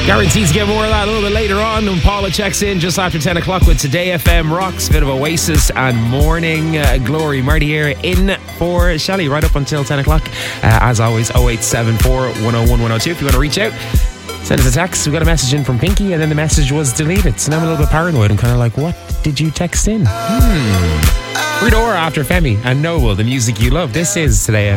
Guaranteed to get more of that a little bit later on when Paula checks in just after 10 o'clock with Today FM Rocks, a bit of Oasis and Morning Glory. Marty here in for Shelley right up until 10 o'clock. As always, 0874 101 102. If you want to reach out, send us a text. We got a message in from Pinky and then the message was deleted. So now I'm a little bit paranoid. I'm kind of like, what did you text in? Read or after Femi and Noble, the music you love. This is Today